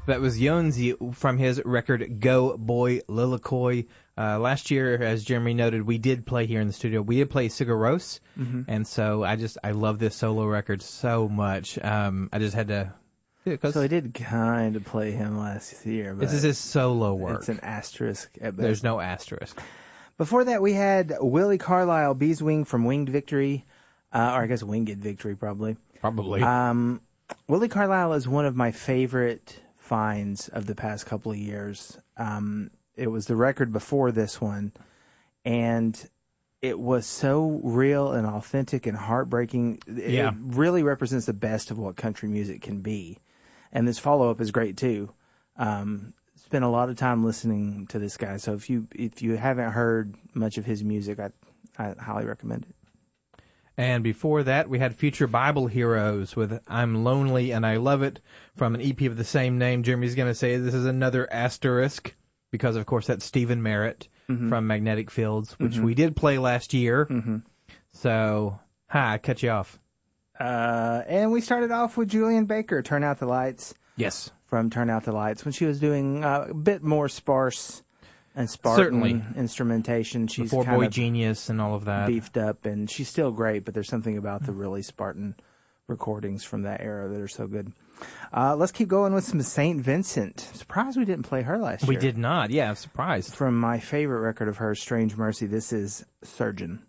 That was Yonzi from his record Go Boy Lilikoi. Last year, as Jeremy noted, we did play here in the studio. We did play Sigur Rós, and so I love this solo record so much. I just had to... So I did kind of play him last year. But this is his solo work. It's an asterisk at best. There's no asterisk. Before that, we had Willie Carlisle, Beeswing from Winged Victory, or I guess Winged Victory, probably. Probably. Willie Carlisle is one of my favorite finds of the past couple of years. It was the record before this one, and it was so real and authentic and heartbreaking. It really represents the best of what country music can be. And this follow-up is great, too. Spent a lot of time listening to this guy, so if you haven't heard much of his music, I highly recommend it. And before that, we had Future Bible Heroes with I'm Lonely and I Love It from an EP of the same name. Jeremy's going to say this is another asterisk because, of course, that's Stephen Merritt from Magnetic Fields, which we did play last year. So, I cut you off. And we started off with Julian Baker, Turn Out the Lights. Yes. From Turn Out the Lights, when she was doing a bit more sparse and Spartan instrumentation. She's Before kind Boy of Genius and all of that. Beefed up, and she's still great, but there's something about the really Spartan recordings from that era that are so good. Let's keep going with some St. Vincent. Surprised we didn't play her last year. We did not. Yeah, I'm surprised. From my favorite record of hers, Strange Mercy, this is Surgeon.